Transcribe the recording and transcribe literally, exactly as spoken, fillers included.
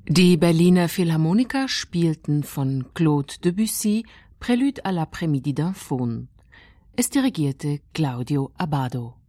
Die Berliner Philharmoniker spielten von Claude Debussy Prélude à l'après-midi d'un faune. Es dirigierte Claudio Abbado.